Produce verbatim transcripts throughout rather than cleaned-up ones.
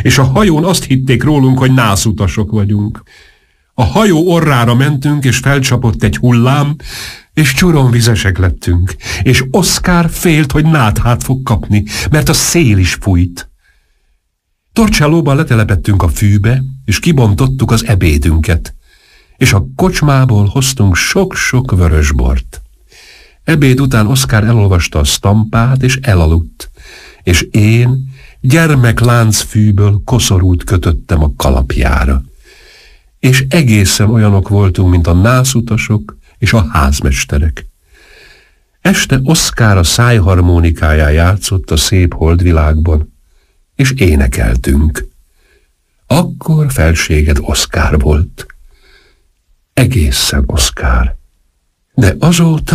és a hajón azt hitték rólunk, hogy nászutasok vagyunk. A hajó orrára mentünk, és felcsapott egy hullám, és csuromvizesek lettünk, és Oszkár félt, hogy náthát fog kapni, mert a szél is fújt. Torcelloban letelepettünk a fűbe, és kibontottuk az ebédünket, és a kocsmából hoztunk sok-sok vörösbort. Ebéd után Oszkár elolvasta a sztampát, és elaludt, és én gyermekláncfűből koszorút kötöttem a kalapjára. És egészen olyanok voltunk, mint a nászutasok és a házmesterek. Este Oszkár a szájharmonikáján játszott a szép holdvilágban, és énekeltünk. Akkor felséged Oszkár volt. Egészen Oszkár. De azóta...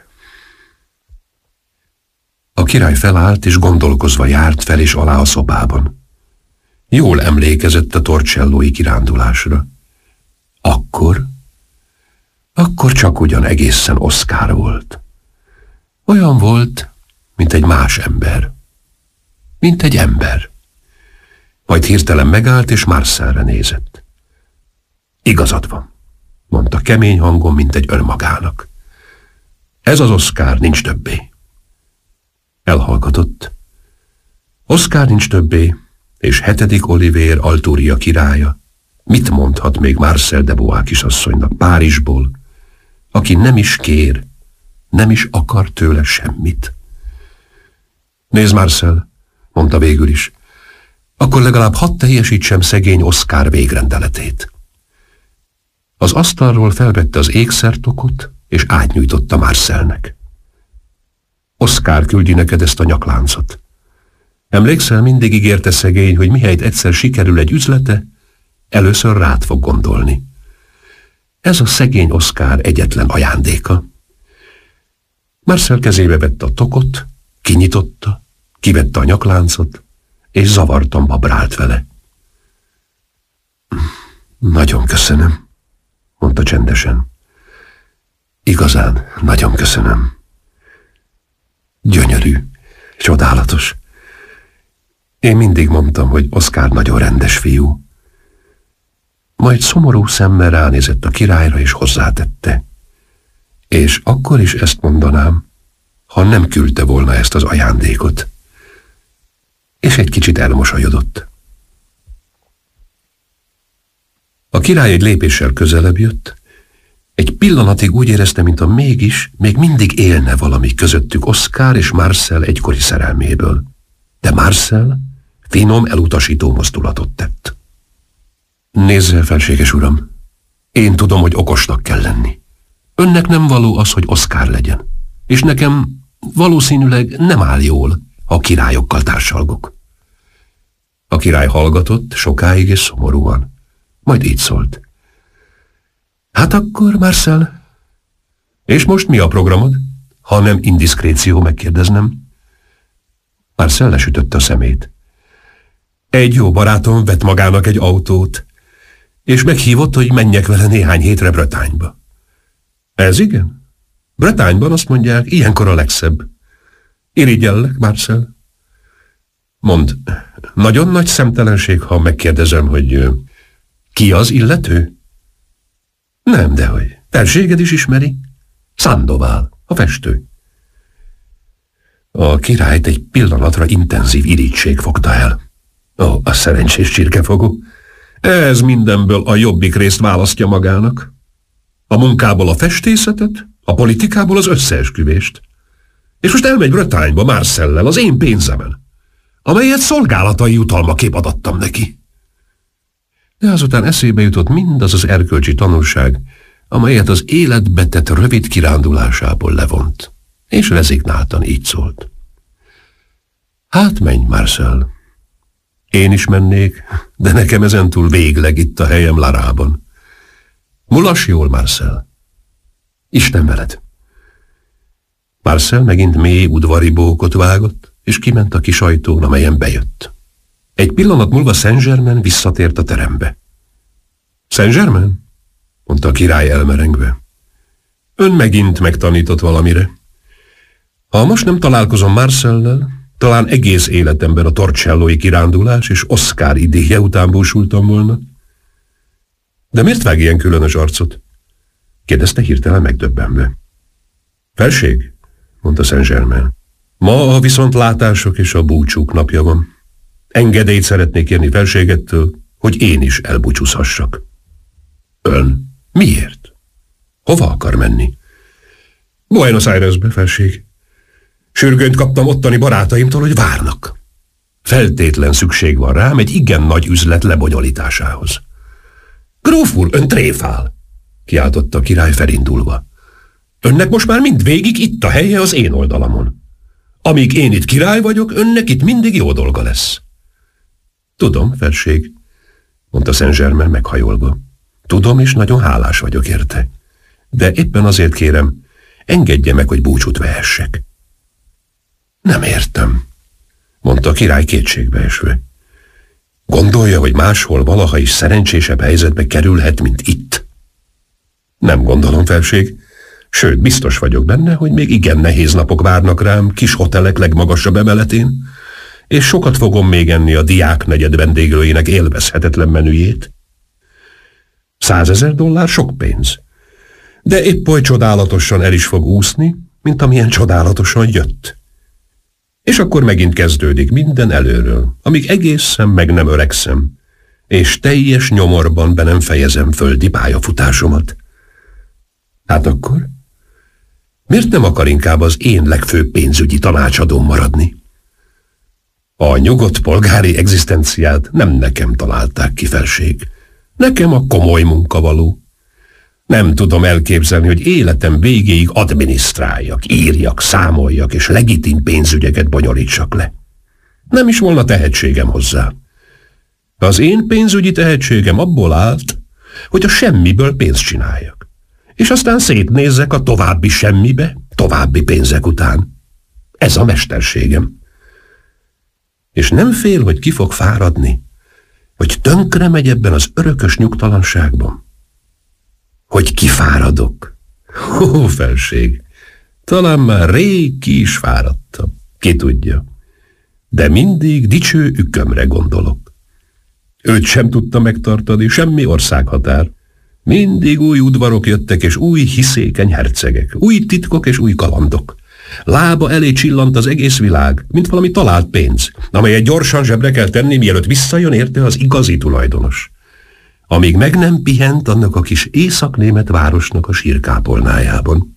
A király felállt, és gondolkozva járt fel és alá a szobában. Jól emlékezett a torcellói kirándulásra. Akkor... Akkor csak ugyan egészen Oszkár volt. Olyan volt, mint egy más ember. Mint egy ember. Majd hirtelen megállt, és Marcelre nézett. Igazad van, mondta kemény hangon, mint egy önmagának. Ez az Oszkár nincs többé. Elhallgatott. Oszkár nincs többé, és hetedik Olivér Altúria királya mit mondhat még Marcel de Bois kisasszonynak Párizsból, aki nem is kér, nem is akar tőle semmit? Nézd, Marcel, mondta végül is, akkor legalább hadd teljesítsem szegény Oszkár végrendeletét. Az asztalról felvette az ékszertokot, és átnyújtotta Marcelnek. Oszkár küldi neked ezt a nyakláncot. Emlékszel, mindig ígérte szegény, hogy mihelyt egyszer sikerül egy üzlete, először rád fog gondolni. Ez a szegény Oszkár egyetlen ajándéka. Marcel kezébe vette a tokot, kinyitotta, kivette a nyakláncot, és zavartan babrált vele. Nagyon köszönöm, mondta csendesen. Igazán nagyon köszönöm. Gyönyörű, csodálatos. Én mindig mondtam, hogy Oszkár nagyon rendes fiú. Majd szomorú szemmel ránézett a királyra, és hozzátette. És akkor is ezt mondanám, ha nem küldte volna ezt az ajándékot. És egy kicsit elmosolyodott. A király egy lépéssel közelebb jött. Egy pillanatig úgy érezte, mintha mégis, még mindig élne valami közöttük Oszkár és Marcel egykori szerelméből. De Marcel finom, elutasító mozdulatot tett. Nézze, felséges uram, én tudom, hogy okosnak kell lenni. Önnek nem való az, hogy Oszkár legyen. És nekem valószínűleg nem áll jól, ha a királyokkal társalgok. A király hallgatott sokáig és szomorúan. Majd így szólt. Hát akkor, Marcel, és most mi a programod, ha nem indiszkréció megkérdeznem? Marcel lesütötte a szemét. Egy jó barátom vett magának egy autót, és meghívott, hogy menjek vele néhány hétre Bretagne-ba. Ez igen? Bretagne-ban azt mondják, ilyenkor a legszebb. Irigyellek, Marcel. Mondd, nagyon nagy szemtelenség, ha megkérdezem, hogy ki az illető? Nem, dehogy. Felséged is ismeri? Sandoval, a festő. A királyt egy pillanatra intenzív irigység fogta el. Ó, a szerencsés csirkefogó. Ez mindenből a jobbik részt választja magának. A munkából a festészetet, a politikából az összeesküvést. És most elmegy Bretagne-ba Marcellel az én pénzemen, amelyet szolgálatai jutalmaképp adattam neki. De azután eszébe jutott mindaz az erkölcsi tanulság, amelyet az életbe tett rövid kirándulásából levont, és rezignáltan így szólt. Hát menj, Marcel. Én is mennék, de nekem ezentúl végleg itt a helyem Larában. Mulass jól, Marcel. Isten veled. Marcel megint mély udvari bókot vágott, és kiment a kis ajtón, amelyen bejött. Egy pillanat múlva Saint-Germain visszatért a terembe. Saint-Germain? Mondta a király elmerengve. Ön megint megtanított valamire. Ha most nem találkozom Marcellel, Talán egész életemben a torcellói kirándulás és Oscar idéje után búsultam volna. De miért vág ilyen különös arcot? Kérdezte hirtelen megdöbbenve. Felség, mondta Saint-Germain. Ma a viszontlátások és a búcsúk napja van. Engedélyt szeretnék kérni felségettől, hogy én is elbúcsúzhassak. Ön miért? Hova akar menni? Buenos Airesbe, felség. Sürgőnyt kaptam ottani barátaimtól, hogy várnak. Feltétlen szükség van rám egy igen nagy üzlet lebonyolításához. Gróf úr, ön tréfál, kiáltotta a király felindulva. Önnek most már mindvégig itt a helye az én oldalamon. Amíg én itt király vagyok, önnek itt mindig jó dolga lesz. Tudom, felség, mondta Saint-Germain meghajolva. Tudom, és nagyon hálás vagyok érte. De éppen azért kérem, engedje meg, hogy búcsút vehessek. Nem értem, mondta a király kétségbe esve. Gondolja, hogy máshol valaha is szerencsésebb helyzetbe kerülhet, mint itt? Nem gondolom, felség. Sőt, biztos vagyok benne, hogy még igen nehéz napok várnak rám kis hotelek legmagasabb emeletén, és sokat fogom még enni a diák negyed vendéglőjének élvezhetetlen menüjét. Százezer dollár sok pénz, de épp oly csodálatosan el is fog úszni, mint amilyen csodálatosan jött. És akkor megint kezdődik minden előről, amíg egészen meg nem öregszem, és teljes nyomorban be nem fejezem földi pályafutásomat. Hát akkor miért nem akar inkább az én legfőbb pénzügyi tanácsadóm maradni? A nyugodt polgári egzisztenciát nem nekem találták ki, felség. Nekem a komoly munka való. Nem tudom elképzelni, hogy életem végéig adminisztráljak, írjak, számoljak és legitim pénzügyeket bonyolítsak le. Nem is volna tehetségem hozzá. Az én pénzügyi tehetségem abból állt, hogy a semmiből pénzt csináljak, és aztán szétnézzek a további semmibe, további pénzek után. Ez a mesterségem. És nem fél, hogy ki fog fáradni, hogy tönkre megy ebben az örökös nyugtalanságban. Hogy kifáradok. Ó, felség, talán már rég ki is fáradtam, ki tudja. De mindig dicső ükömre gondolok. Őt sem tudta megtartani, semmi országhatár. Mindig új udvarok jöttek, és új hiszékeny hercegek, új titkok és új kalandok. Lába elé csillant az egész világ, mint valami talált pénz, amelyet gyorsan zsebre kell tenni, mielőtt visszajön érte az igazi tulajdonos. Amíg meg nem pihent annak a kis észak-német városnak a sírkápolnájában.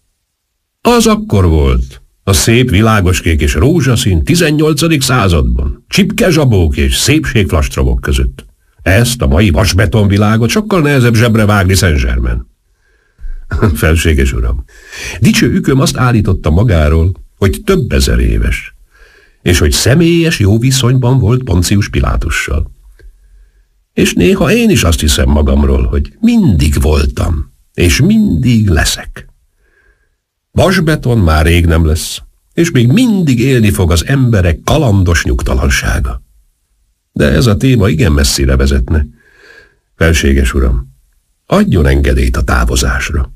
Az akkor volt, a szép világoskék és rózsaszín tizennyolcadik században, csipke zsabók és szépségflastrobok között. Ezt a mai vasbetonvilágot sokkal nehezebb zsebre vágni Saint-Germain. Felséges uram, dicső üköm azt állította magáról, hogy több ezer éves, és hogy személyes jó viszonyban volt Poncius Pilátussal. És néha én is azt hiszem magamról, hogy mindig voltam, és mindig leszek. Vasbeton már rég nem lesz, és még mindig élni fog az emberek kalandos nyugtalansága. De ez a téma igen messzire vezetne. Felséges uram, adjon engedélyt a távozásra.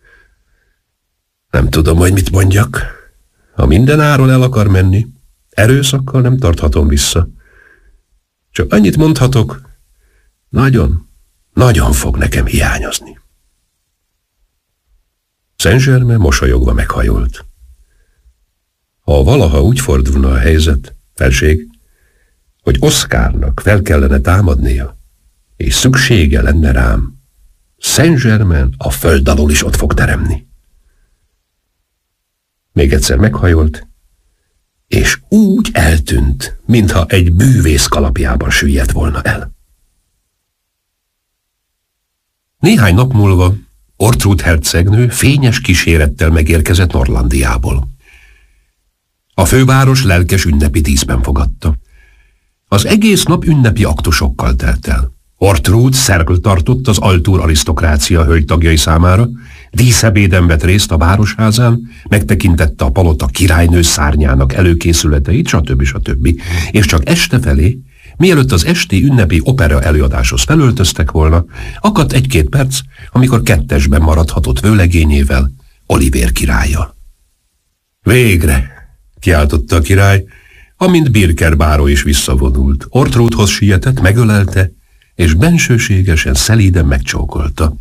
Nem tudom, hogy mit mondjak. Ha minden áron el akar menni, erőszakkal nem tarthatom vissza. Csak annyit mondhatok, nagyon, nagyon fog nekem hiányozni. Saint-Germain mosolyogva meghajolt. Ha valaha úgy fordulna a helyzet, felség, hogy Oscarnak fel kellene támadnia, és szüksége lenne rám, Saint-Germain a föld alól is ott fog teremni. Még egyszer meghajolt, és úgy eltűnt, mintha egy bűvész kalapjában süllyedt volna el. Néhány nap múlva Ortrud hercegnő fényes kísérettel megérkezett Norlandiából. A főváros lelkes ünnepi díszben fogadta. Az egész nap ünnepi aktusokkal telt el. Ortrud szerkl tartott az Altúr arisztokrácia hölgytagjai számára, díszebéden vett részt a városházán, megtekintette a palota királynő szárnyának előkészületeit, stb. stb. És csak este felé, mielőtt az esti ünnepi opera előadáshoz felöltöztek volna, akadt egy-két perc, amikor kettesben maradhatott vőlegényével, Olivér királlyal. Végre, kiáltotta a király, Amint Birker báró is visszavonult, Ortrudhoz sietett, megölelte, és bensőségesen, szelíden megcsókolta.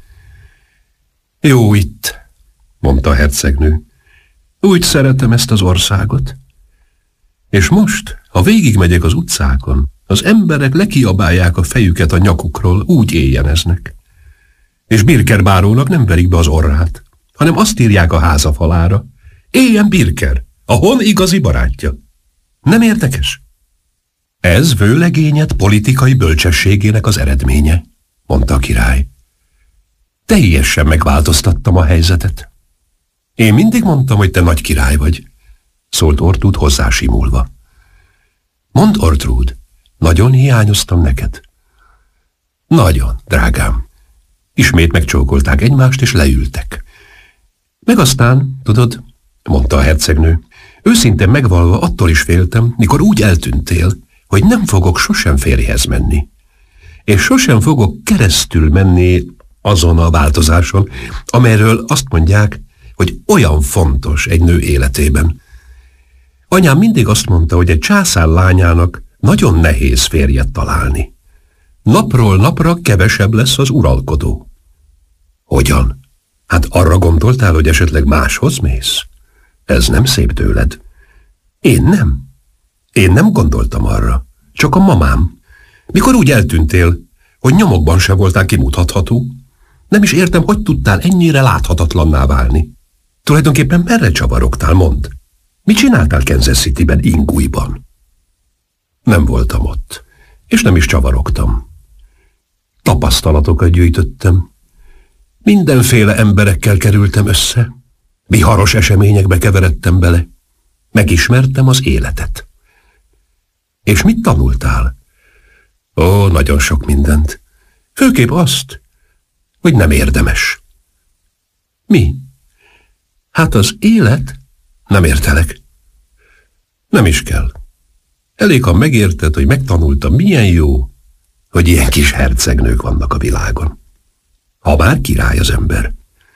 Jó itt, mondta a hercegnő. Úgy szeretem ezt az országot. És most, ha végigmegyek az utcákon, az emberek lekiabálják a fejüket a nyakukról, úgy éjjeneznek. És Birker bárónak nem verik be az orrát, hanem azt írják a háza falára. Éljen Birker, a hon igazi barátja. Nem érdekes? Ez vőlegényed politikai bölcsességének az eredménye, mondta a király. Teljesen megváltoztattam a helyzetet. Én mindig mondtam, hogy te nagy király vagy, szólt Ortrud hozzásimulva. Mondd, Ortrud, nagyon hiányoztam neked. Nagyon, drágám. Ismét megcsókolták egymást, és leültek. Meg aztán, tudod, mondta a hercegnő, őszintén megvalva attól is féltem, mikor úgy eltűntél, hogy nem fogok sosem férjhez menni. És sosem fogok keresztül menni azon a változáson, amelyről azt mondják, hogy olyan fontos egy nő életében. Anyám mindig azt mondta, hogy egy császár lányának nagyon nehéz férjet találni. Napról napra kevesebb lesz az uralkodó. Hogyan? Hát arra gondoltál, hogy esetleg máshoz mész? Ez nem szép tőled. Én nem. Én nem gondoltam arra. Csak a mamám. Mikor úgy eltűntél, hogy nyomokban se voltál kimutatható, nem is értem, hogy tudtál ennyire láthatatlanná válni. Tulajdonképpen merre csavarogtál, mondd? Mit csináltál Kansas Cityben, Ingújban? Nem voltam ott, és nem is csavarogtam. Tapasztalatokat gyűjtöttem. Mindenféle emberekkel kerültem össze. Viharos eseményekbe keveredtem bele. Megismertem az életet. És mit tanultál? Ó, nagyon sok mindent. Főképp azt, hogy nem érdemes. Mi? Hát az élet? Nem értelek. Nem is kell. Elég, ha megérted, hogy megtanultam, milyen jó, hogy ilyen kis hercegnők vannak a világon. Ha már király az ember.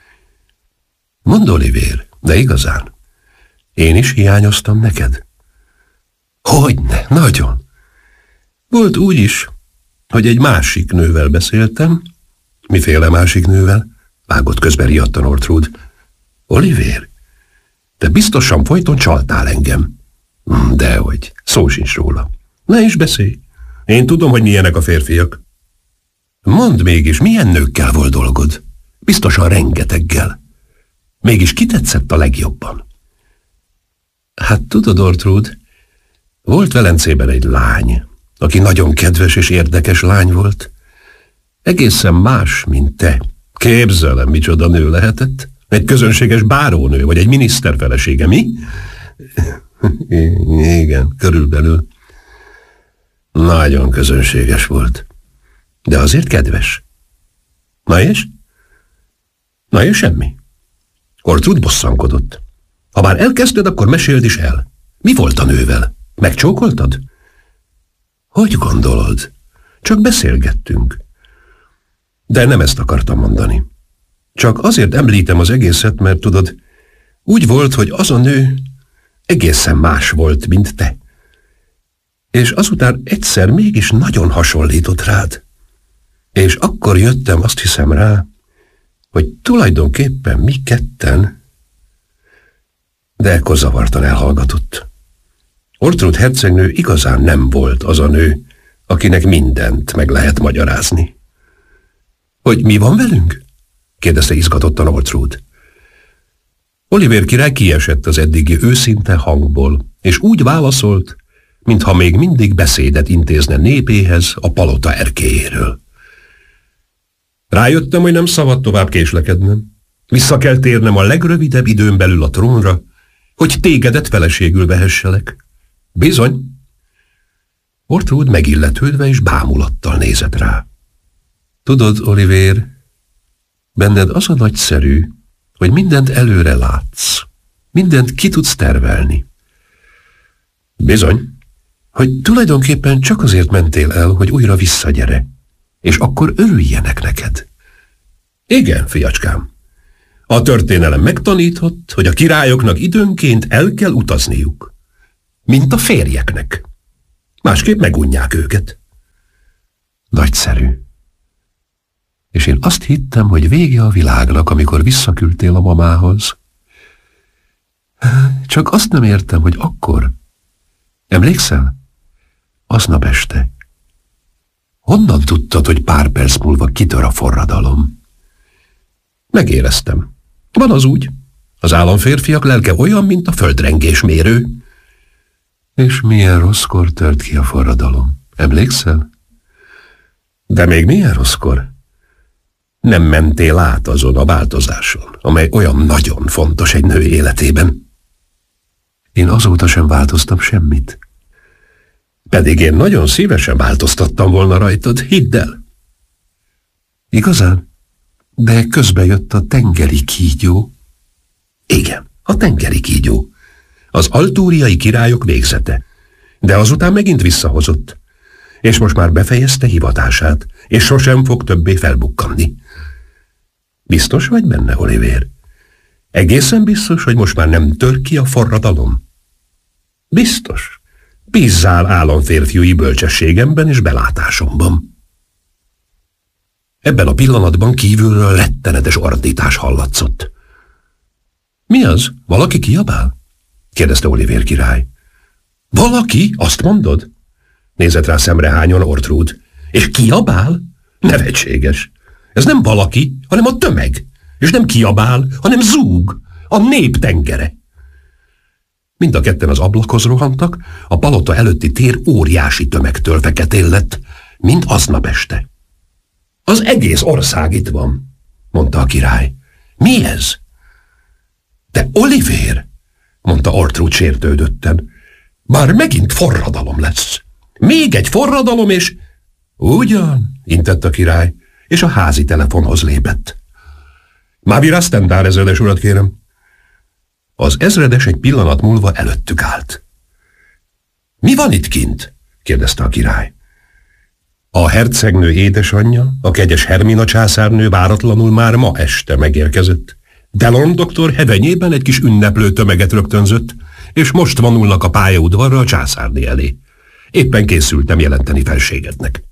Mondd, Olivér, de igazán, én is hiányoztam neked? Hogyne, nagyon. Volt úgy is, hogy egy másik nővel beszéltem. Miféle másik nővel? Vágott közben riadtan Ortrud. Olivér, te biztosan folyton csaltál engem. Dehogy, szó sincs róla. Ne is beszélj. Én tudom, hogy milyenek a férfiak. Mondd mégis, milyen nőkkel volt dolgod? Biztosan rengeteggel. Mégis ki tetszett a legjobban? Hát tudod, Ortrud, volt Velencében egy lány, aki nagyon kedves és érdekes lány volt. Egészen más, mint te. Képzelem, micsoda nő lehetett. Egy közönséges bárónő, vagy egy miniszter felesége, mi? Igen, körülbelül. Nagyon közönséges volt. De azért kedves. Na és? Na és semmi. Ortrud bosszankodott. Ha már elkezdted, akkor meséld is el. Mi volt a nővel? Megcsókoltad? Hogy gondolod? Csak beszélgettünk. De nem ezt akartam mondani. Csak azért említem az egészet, mert tudod, úgy volt, hogy az a nő egészen más volt, mint te. És azután egyszer mégis nagyon hasonlított rád. És akkor jöttem, azt hiszem rá, hogy tulajdonképpen mi ketten... De ekkor zavartan elhallgatott. Ortrud hercegnő igazán nem volt az a nő, akinek mindent meg lehet magyarázni. Hogy mi van velünk? Kérdezte izgatottan Ortrud. Olivér király kiesett az eddigi őszinte hangból, és úgy válaszolt, mintha még mindig beszédet intézne népéhez a palota erkélyéről. Rájöttem, hogy nem szabad tovább késlekednem. Vissza kell térnem a legrövidebb időn belül a trónra, hogy tégedet feleségül vehesselek. Bizony. Ortrud megilletődve és bámulattal nézett rá. Tudod, Olivér, benned az a nagyszerű, hogy mindent előre látsz. Mindent ki tudsz tervelni. Bizony, hogy tulajdonképpen csak azért mentél el, hogy újra visszagyere, és akkor örüljenek neked. Igen, fiacskám. A történelem megtanított, hogy a királyoknak időnként el kell utazniuk. mint a férjeknek. Másképp megunják őket. Nagyszerű. És én azt hittem, hogy vége a világnak, amikor visszaküldtél a mamához. Csak azt nem értem, hogy akkor... Emlékszel? Aznap este. Honnan tudtad, hogy pár perc múlva kitör a forradalom? Megéreztem. Van az úgy. Az államférfiak lelke olyan, mint a földrengésmérő. És milyen rosszkor tört ki a forradalom? Emlékszel? De még milyen rosszkor? Nem mentél át azon a változáson, amely olyan nagyon fontos egy nő életében. Én azóta sem változtam semmit. Pedig én nagyon szívesen változtattam volna rajtad, hidd el. Igazán? De közbe jött a tengeri kígyó. Igen, a tengeri kígyó. Az altúriai királyok végzete. De azután megint visszahozott. És most már befejezte hivatását, és sosem fog többé felbukkanni. Biztos vagy benne, Oliver? Egészen biztos, hogy most már nem tör ki a forradalom? Biztos. Bízzál államférfiúi bölcsességemben és belátásomban. Ebben a pillanatban kívülről rettenetes ordítás hallatszott. Mi az? Valaki kiabál? Kérdezte Oliver király. Valaki? Azt mondod? Nézett rá szemrehányon Ortrud. És kiabál? Nevetséges. Ez nem valaki, hanem a tömeg. És nem kiabál, hanem zúg. A nép tengere. Mind a ketten az ablakhoz rohantak, a palota előtti tér óriási tömegtől feketén lett, mint aznap este. Az egész ország itt van, mondta a király. Mi ez? De Oliver, mondta Ortrud sértődötten, már megint forradalom lesz. Még egy forradalom, és... Ugyan, intett a király, és a házi telefonhoz lépett. Mávi Rastendár ezredes urat kérem. Az ezredes egy pillanat múlva előttük állt. Mi van itt kint? kérdezte a király. A hercegnő édesanyja, a kegyes Hermina császárnő váratlanul már ma este megérkezett. Delorme doktor hevenyében egy kis ünneplő tömeget rögtönzött, és most vonulnak a pályaudvarra a császárné elé. Éppen készültem jelenteni felségednek.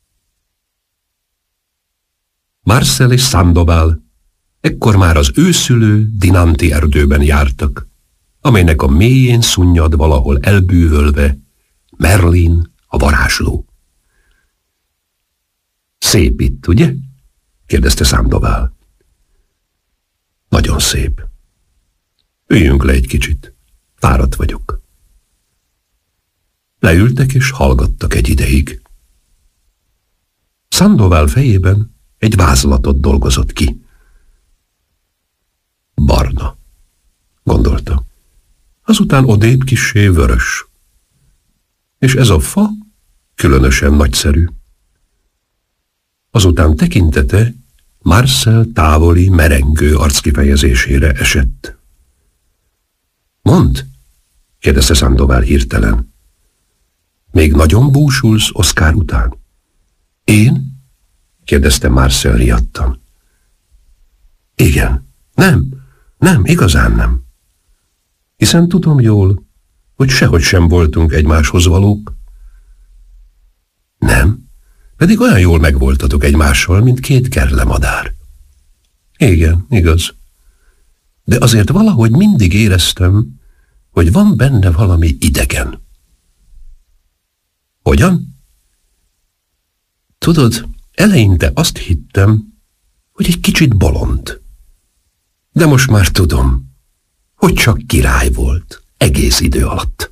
Marcel és Sandoval ekkor már az őszülő Dinanti erdőben jártak, amelynek a mélyén szunnyad valahol elbűvölve Merlin, a varázsló. Szép itt, ugye? kérdezte Sandoval. Nagyon szép. Üljünk le egy kicsit. Fáradt vagyok. Leültek és hallgattak egy ideig. Sandoval fejében egy vázlatot dolgozott ki. Barna, gondolta. Azután odébb kissé vörös. És ez a fa különösen nagyszerű. Azután tekintete Marcel távoli, merengő arckifejezésére esett. Mondd, kérdezte Sandoval hirtelen. Még nagyon búsulsz Oscar után? Én? kérdezte Marcel riadtan. Igen, nem, nem, igazán nem. Hiszen tudom jól, hogy sehogy sem voltunk egymáshoz valók. Nem, pedig olyan jól megvoltatok egymással, mint két kerlemadár. Igen, igaz. De azért valahogy mindig éreztem, hogy van benne valami idegen. Hogyan? Tudod, eleinte azt hittem, hogy egy kicsit bolond. De most már tudom, hogy csak király volt egész idő alatt.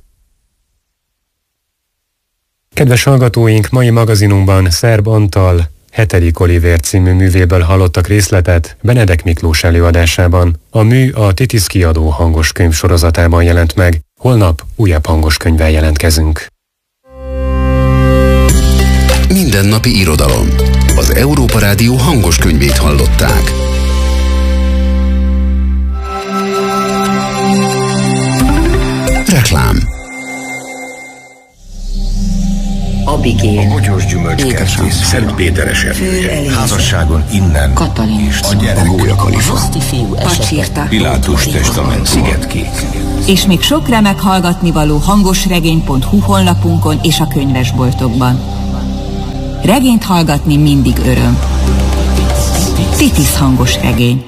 Kedves hallgatóink, mai magazinunkban Szerb Antal hetedik Oliver című művéből hallottak részletet Benedek Miklós előadásában. A mű a Titis kiadó hangos könyv sorozatában jelent meg. Holnap újabb hangos könyvvel jelentkezünk. Mindennapi irodalom. Az Európa Rádió hangos könyvét hallották. Reklám. A Abigél, a bogyós gyümölcskertész, Szent Péter esernyője, házasságon innen, Katalin, a gyerek, A Gólya Kalifa, Pacsirta, Pilátus testament, Szigetkék. És még sok remek hallgatnivaló hangosregény pont hu honlapunkon és a könyvesboltokban. Regényt hallgatni mindig öröm. Titis hangos regény.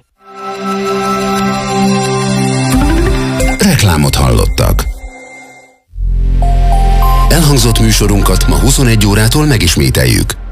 Reklámot hallottak. Elhangzott műsorunkat ma huszonegy órától megismételjük.